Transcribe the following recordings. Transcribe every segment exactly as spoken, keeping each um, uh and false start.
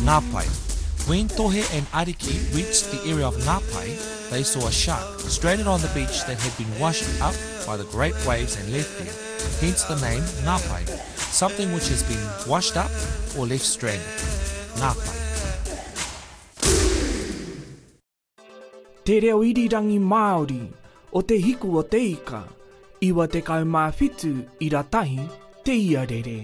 Ngāpai. When Tohe and Ariki reached the area of Ngāpai, they saw a shark stranded on the beach that had been washed up by the great waves and left there, hence the name Ngāpai, something which has been washed up or left stranded. Ngāpai. Te reo irirangi Māori, o te hiku o te ika, iwa te kaumāwhitu i ratahi te iarere.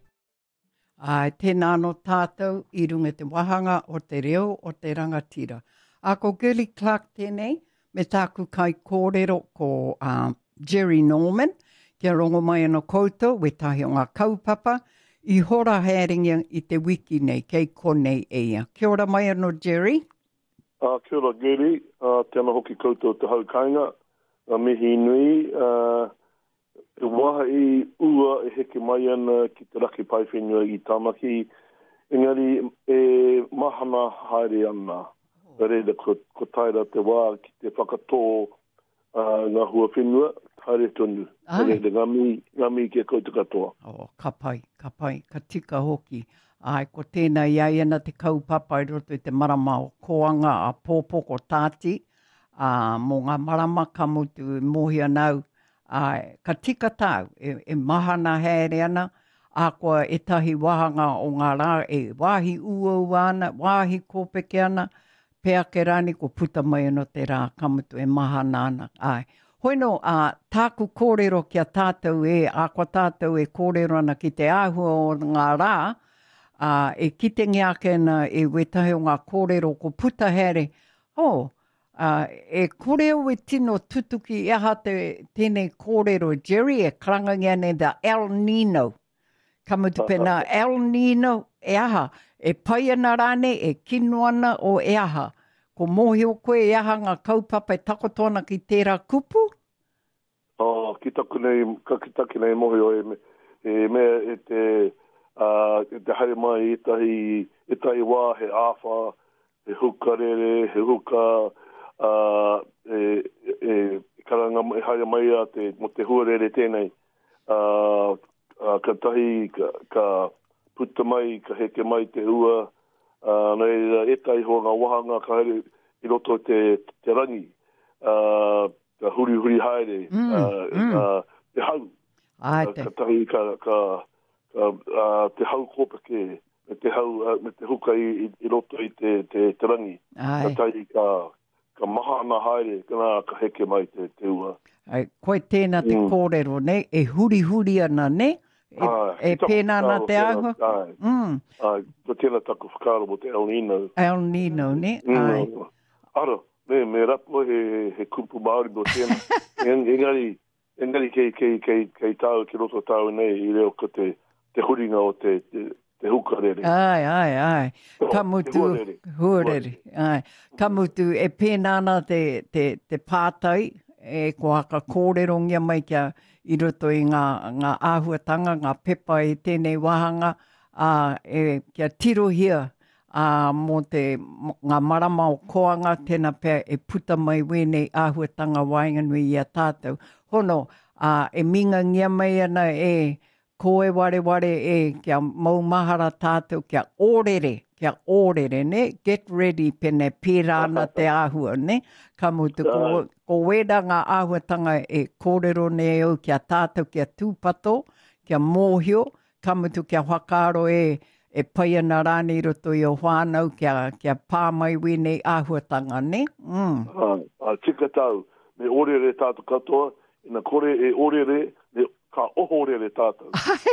Ai, tēnā no tātou i runga te wahanga o te reo o te rangatira. A ko Gilly Clark tēnei, me tāku kai kōrero ko uh, Jerry Norman, kia rongo mai ana koutou, we tahi o ngā kaupapa, i hora haeringa i te wiki nei, kei konei eia. Kia ora mai ana Jerry. Uh, kia ora Gilly, uh, tēnā hoki koutou te haukainga, uh, mihi nui, uh, e waha i ua e heke mai ana ki te raki paiwhenua i Tāmaki, engari e mahana haere ana. Oh. Reida ko, ko taira te wā ki te whakatō uh, ngā hua whenua, haere tonu. Reida ngami, ngami ki a koutou katoa. Oh, ka pai, ka pai, ka tika hoki. Ai, ko tēnā iai ana te kaupapa i roto i te marama o koanga a pōpoko tāti, uh, mō ngā marama ka mutu mohi anau. Ai, ka tika tau, e, e mahana haere ana, a koa e tahi wahanga o ngā rā, e wāhi ua ua ana, wāhi kōpeke ana, pēa ke rani ko puta mai ana te rā, ka mutu e mahana ana. Ai, hoino, uh, tāku kōrero kia tātou e, a koa tātou e kōrero ana ki te āhua o ngā rā, Uh, e kite ngiake na e wetahe o ngā kōrero ko puta here. Oh, uh, e kōrero e tino tutuki e aha te tēnei kōrero. Jerry e karanga ngia ne da El Nino. Kamutu pena El Nino e aha. E pai ana rane, e kino ana o e aha. Ko mohi o koe e aha ngā kaupapa e takotona ki tērā kupu? Oh, ki taku nei, ka ki taki nei mohi o e, me, e mea e te... Uh, te haere mai e tahi, e tahi wā he āwha, he huka rere, he huka, uh, e, e, e karanga e haere mai a te, mo te hua rere tēnei. Uh, uh, ka tahi, ka, ka puta mai, ka heke mai te ua, uh, nei e tahi hoa ngā wahanga ka haere i roto te, te rangi, uh, ka huri huri haere, mm, uh, mm. uh, te hau. Ai, te. Uh, ka tahi, ka... ka Uh, uh, te hau kōpake, me te hau, uh, me te huka i, i roto i te, te, te rangi. Ai. Ka tai ka, ka maha ana haere, kana ka heke mai te, te ua. Ai, koe tēnā te mm. kōrero, ne? E huri huri ana, ne? E, ai, e pēnā ana te ahua? Ai, mm. ai, ko tēnā taku whakaro mo te El Nino. El Nino, ne? Mm. Ai. Ara, me, me rapo he, he kupu Māori mo tēnā. Engari, engari kei, kei, kei, kei tāu, ki roto tāu nei, i reo ko te te huringa o te, te, te huka rere. Ai, ai, ai. Ka mutu, huarere. Ai. Ka mutu e pēnāna te, te, te pātai, e ko haka kōrero ngia mai kia i roto i ngā, ngā āhuatanga, ngā pepa i tēnei wahanga, uh, e kia tirohia uh, mō te, ngā marama o koanga, tēnā pēr e puta mai wēnei āhuatanga wainganui i a tātou. Hono, uh, e minga ngia mai ana e, koe ware ware e kia maumahara tātou kia ōrere, kia ōrere, ne? Get ready pene pērāna te āhua, ne? Ka mutu, ko, ko weda ngā āhuatanga e kōrero ne au kia tātou kia tūpato, kia mōhio, ka mutu kia whakaro e, e pai ana rāni roto i o whānau kia, kia pāmai wēnei āhuatanga, ne? Mm. Ah, ah, tika tau, me ōrere tātou katoa, ina kore e ōrere, ne ka ohorere tātou.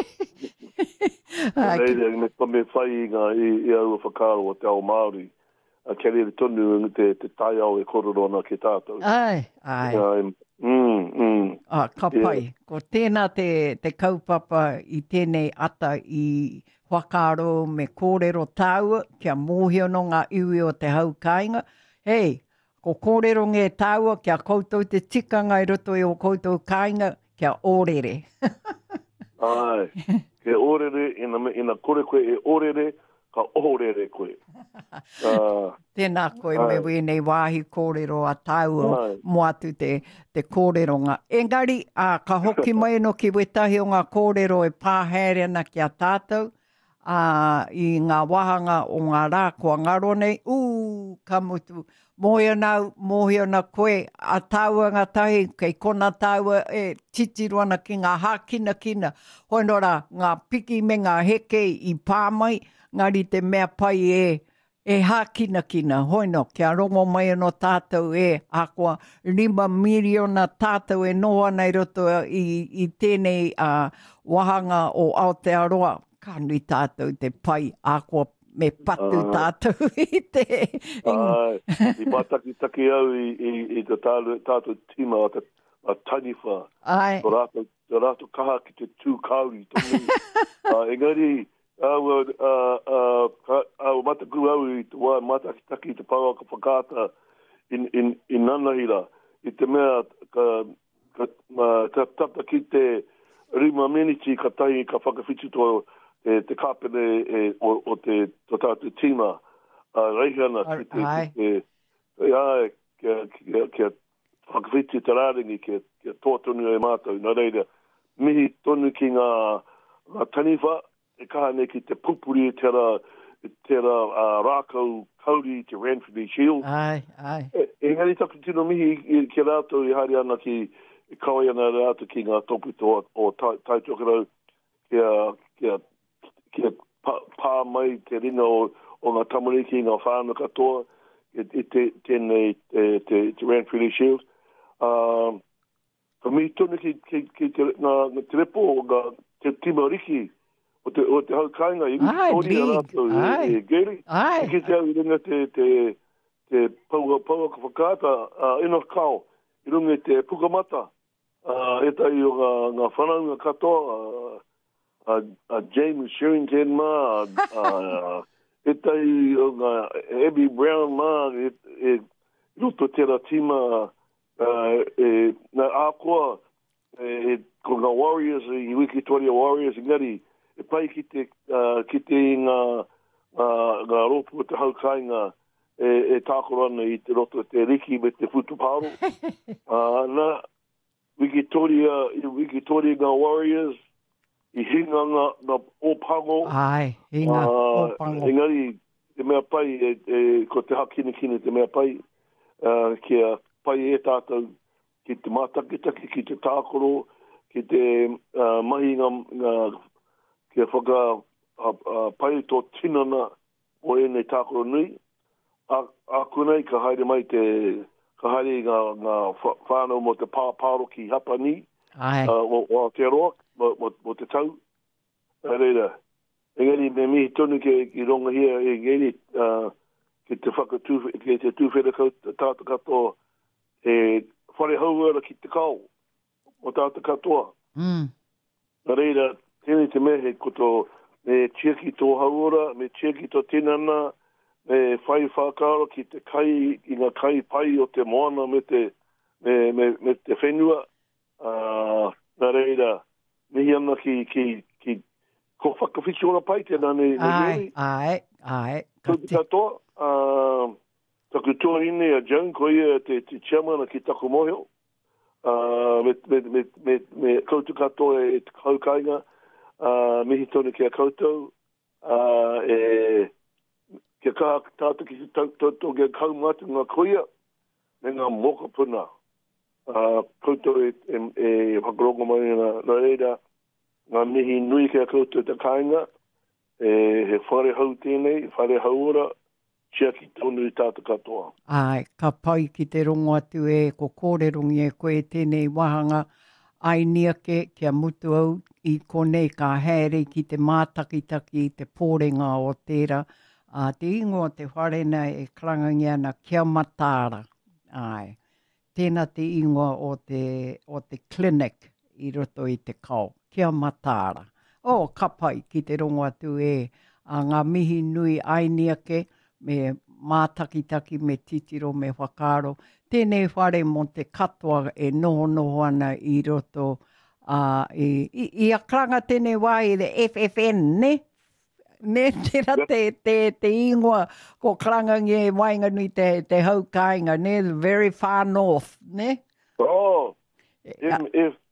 Reire, me pa me whai ngā i, i au whakaro o te ao Māori. A kere re tonu te, te tai au e kororona ke tātou. Ai, ai. Um, mm, mm. Ah, ka pai. Yeah. Ko tēnā te, te kaupapa i tēnei ata i whakaro me kōrero tāua, kia mōhio no ngā iwi o te haukainga. Hei, ko kōrero nge tāua, kia koutou te tikanga i roto i o koutou kainga, kia ōrere. Ai, ke ōrere, ina, ina kore koe e ōrere, ka ōrere koe. Uh, Tēnā koe ai. Me wēnei wāhi kōrero a tāua moatu te, te kōreronga. Engari, uh, ka hoki mai no ki wetahi o ngā kōrero e pāhere ana ki a tātou. uh, i ngā wahanga o ngā rā kua ngaro nei. Ū, ka mutu. Mohi ana, mohi ana koe, a tāua ngā tahi, kei kona tāua e titiru ana ki ngā hākina kina. Hoi no rā, ngā piki me ngā heke i pāmai, ngari te mea pai e, e hākina kina. Hoi no, kia rongo mai anō tātou e, a kua lima miliona tātou e noa nei roto i, i tēnei uh, wahanga o Aotearoa. Kānui tātou te pai, a kua me patu uh, tātou i te... Ai, i mātaki taki au i, i, i te tātou tima a, te, a Taniwha. Ai. Tō rātou, tō rātou kaha ki te tū kauri. uh, engari, au, uh, uh, au mataku au i te wā mātaki taki te pāua ka whakāta in, in, in nanahira. I te mea ka, ka, uh, ka tata ki te rima meniti ka tahi ka whakawhitu tō E, te kāpene e, o, o te o tātou tīma uh, reihana ki te, ki te ai, kia, kia, kia whakawhiti te rāringi kia, kia tōtonu e mātou nā reira mihi tonu ki ngā, ngā Taniwha e kaha nei ki te pupuri e tera, tera uh, rākau kauri te Ranfurly Shield ai, ai. E, e ngari taku tino mihi i, ki rātou i hari ana ki i kaui ana rātou ki ngā topu o, o tai, tai tokerau kia, kia kia pā, pā mai te ringa o, o ngā tamariki, ngā whānau katoa, i, i te, tēnei te, te, te Ranfurly Shield. Uh, ka mi tonu ki, ki, ki te, ngā, ngā te repo o ngā te timariki o te, o te haukainga. I Ai, ori a rātou e, e geri. Ai. I ki te au i runga te, te, te paua, paua ka whakāta, uh, ino kao, i runga te pukamata. Uh, e tai o ngā, ngā whanau, ngā katoa, uh, Uh, uh, James Sherrington ma, uh, e tai o ngā Abby Brown ma, e, e roto tera tima, uh, e nā ākoa, e, ko ngā Warriors, i wiki Victoria Warriors, ngari, e pai ki te, uh, ki te ngā, uh, ngā ropu o te haukainga, e, e tākoro ana i te roto te riki me te futuparo. uh, nā, wiki Victoria, i wiki Victoria ngā Warriors, I hinga ngā, ngā ōpango. Ai, hinga uh, ōpango. Engari, te mea pai, e, e, ko te hakine kine te mea pai, uh, kia pai e tātou ki te mātakitaki, ki te tākoro, ki te uh, mahi ngā, ngā kia whaka uh, uh, pai tō tinana o e nei tākoro nui. A, a kunei ka haere mai te, ka haere ngā, ngā whānau mo te pāpāro ki Hapani, Ai. uh, o, o Aotearoa. Mo, mo, mo te tau. A reira. Engari, me mihi tonu ke i ronga hia, e ngeri, uh, ke te whakatū, ke te tūwhera tātou katoa, e whare hauara ki te kau, o tātou katoa. Mm. A reira, tēnei te mehe, koto, me chiaki tō hauara, me chiaki tō tinana, me whai whakaro ki te kai, i ngā kai pai o te moana me te, me, me, me te whenua. Uh, a reira, mihi ana ki, ki, ki ko whakawhiti ora pai tēnā nei. Ai, ai, ai. Tūti katoa, uh, taku tuarine a Joan, ko ia te, te chairman ki taku mohio. Uh, me, me, me, me, me koutu katoa e te haukainga, uh, mihi tonu ki a koutou, uh, e kia kaha tātu ki te tautou kia kaumatu ngā koia, me ngā moka puna. Uh, koutou e, e, e whakarongo mai na, na reira, ngā mihi nui kia koutou te kāinga, e he whare hau tēnei, whare hauora, tia ki tonu i tātou katoa. Ai, ka pai ki te rongo atu e, ko kōrerungi e koe tēnei wahanga, ai niake kia mutu au i konei ka haere ki te mātakitaki, te pōrenga o tēra, uh, te ingoa te wharena e krangangi ana kia matāra. Ai. Tēnā te ingoa o te, o te clinic i roto i te kau. Kia matāra. O, oh, ka pai ki te rongo atu e, a ngā mihi nui ainiake, me mātakitaki, me titiro, me whakaro. Tēnei whare mo te katoa e noho noho ana i roto, uh, i, i, i a kranga tēnei wā i the F F N, ne? Ne, tēra te, te, te ingoa ko krangangi e wainga nui te, te haukainga, ne, very far north, ne? Oh, if, if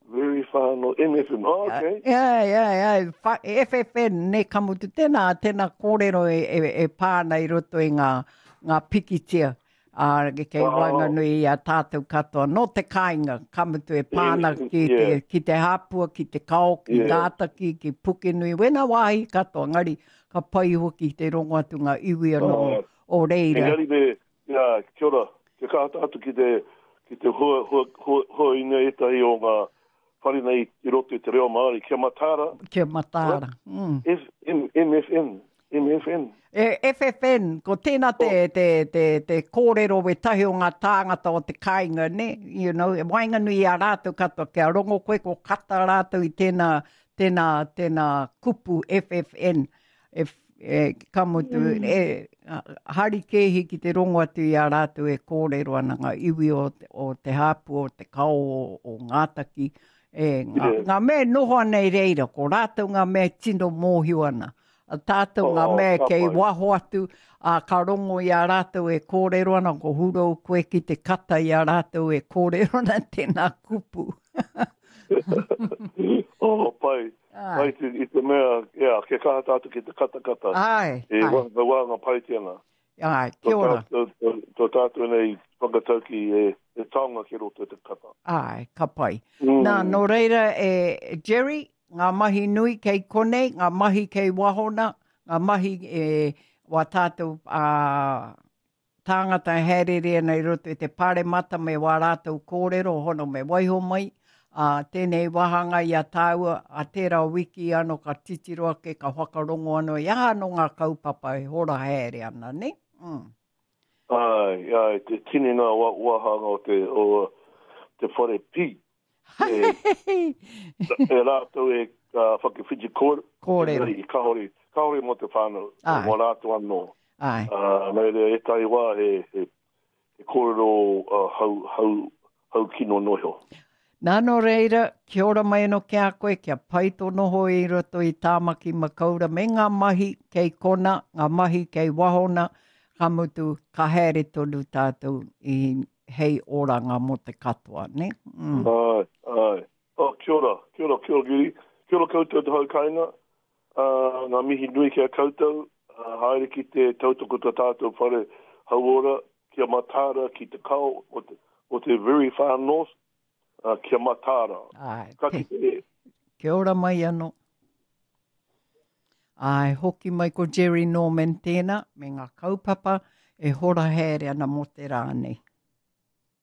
Very far no M F M. Oh, okay. Yeah, yeah, yeah. Fa, F F N, ne kamutu tēnā, tēnā kōrero e, e, e pāna i roto i ngā, ngā pikitia. Uh, kei Oh. wanga nui a tātou katoa. No te kāinga, kamutu e pāna Yeah, ki, yeah. te, ki te hāpua, ki te kao, ki Yeah. ngātaki, ki puke nui. Wena wāhi katoa, ngari ka pai hoki te rongo atu ngā iwi anō Oh. o reira. Engari me, yeah, kia ora. Ke kāta atu ki te, ki te hua, hua, hua, hua ina e tahi o ngā wharina i, i roto i te reo Māori. Kia Matara. Kia Matara. Mm. F, M, M F N. M F N. E, F F N, ko tēnā te, Oh. te, te, te kōrero we tahi o ngā tāngata o te kāinga, ne? You know, e wainga nui a rātou katoa, kia rongo koe ko kata rātou i tēnā, tēnā, tēnā kupu F F N. E, e kamutu, mm. e, hari kehi ki te rongo atu i a rātou e kōrero ana ngā iwi o te, o te hāpu, o te kao, o, o ngātaki. E, ngā, Yeah. ngā mea noho ana i reira, ko rātou ngā mea tino mōhiu ana. A tātou Oh, ngā mea ka kei pai. waho atu, a ka rongo i a rātou e kōrero ana, ko hurau koe ki te kata i a rātou e kōrero ana tēnā kupu. Oh, pai. Ai. Pai te, i te mea, yeah, ke kaha tātu ki te kata-kata. Ai, E ai, wanga wanga pai tianga. ai, kia ora. Tō tātu nei whakatauki e, e taonga ki roto i te kata. Ai, ka pai. Mm. Nā, no reira e Jerry, ngā mahi nui kei kone, ngā mahi kei wahona, ngā mahi e wa tātou a tāngata herere nei roto i te pare mata me wā rātou kōrero, hono me waiho mai. Uh, tēnei wahanga i a tāua, a tērā wiki ano ka titiroa ke ka whakarongo ano i ano ngā kaupapa e hora haere ana, ne? Mm. Ai, ai, te tini ngā wa, wahanga o te, o te whare pi. E, e rātou e uh, whakawhiti kōrero. Kōrero. I kaore, kaore mo te whānau. Ai. Mo rātou anō. Ai, Uh, nei rea e tai wā he, he, he kōrero uh, hau, hau, hau kino noho. nāno reira, kia ora mai no kia koe, kia pai tō noho i roto i tāmaki makaura me ngā mahi kei kona, ngā mahi kei wahona, ka mutu ka haere tonu tātou i hei oranga mo te katoa, ne? Mm. Ai, ai. Oh, kia ora, kia ora, kia ora, Giri. Kia ora koutou te haukainga. Uh, ngā mihi nui kia koutou. Uh, haere ki te tautoko ta tātou whare hauora, kia Matara ki te kao o te, o te very far north. Uh, kia Matara. Ai, Ka te, ki te, kia ora mai anō. Ai, hoki mai ko Jerry Norman tēnā, me ngā kaupapa e hora haere ana mo te rānei.